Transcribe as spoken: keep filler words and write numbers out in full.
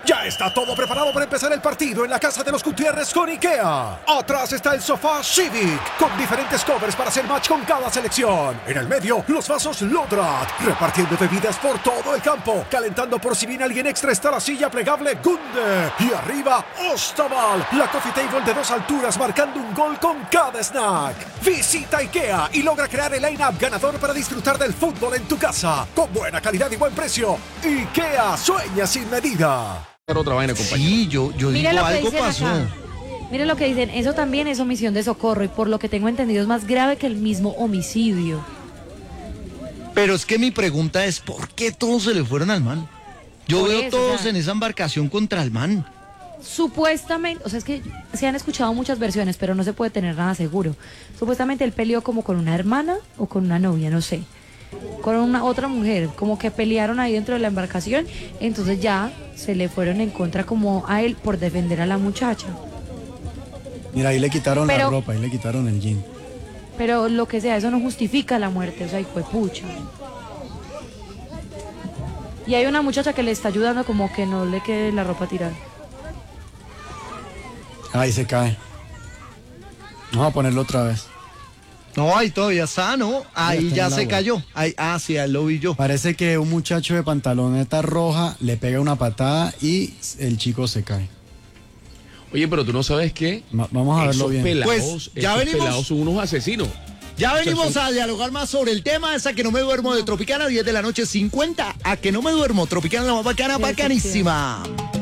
Ya está todo preparado para empezar el partido en la casa de los Gutiérrez con IKEA. Atrás está el sofá Civic, con diferentes covers para hacer match con cada selección. En el medio, los vasos Lodrat, repartiendo bebidas por todo el campo. Calentando por si viene alguien extra está la silla plegable Gunde. Y arriba, Ostaval, la coffee table de dos alturas marcando un gol con cada snack. Visita IKEA y logra crear el line-up ganador para disfrutar del fútbol en tu casa. Con buena calidad y buen precio. IKEA, sueña sin medida. Otra vaina, compañero. Sí, yo, yo digo algo pasó. Acá. Mire lo que dicen, eso también es omisión de socorro y por lo que tengo entendido es más grave que el mismo homicidio. Pero es que mi pregunta es, ¿por qué todos se le fueron al man? Yo Por veo eso, todos o sea, en esa embarcación contra el man. Supuestamente, o sea, es que se han escuchado muchas versiones, pero no se puede tener nada seguro. Supuestamente él peleó como con una hermana o con una novia, no sé. Con una otra mujer, como que pelearon ahí dentro de la embarcación, entonces ya se le fueron en contra como a él por defender a la muchacha. Mira, ahí le quitaron Pero- la ropa, ahí le quitaron el jean. Pero lo que sea, eso no justifica la muerte, o sea, hijo de pucha. Y hay una muchacha que le está ayudando como que no le quede la ropa tirada. Ahí se cae. Vamos a ponerlo otra vez. No, ahí todavía está, ¿no? Ahí está ya en el se agua. cayó. Ahí, ah, sí, ahí lo vi yo. Parece que un muchacho de pantaloneta roja le pega una patada y el chico se cae. Oye, pero tú no sabes qué. Va- vamos a verlo Esos bien. pelados, Pues, ya esos venimos. pelados son unos asesinos. Ya venimos son- a dialogar más sobre el tema, esa que no me duermo de Tropicana, diez de la noche cincuenta. A que no me duermo, Tropicana la más bacana, Qué bacanísima.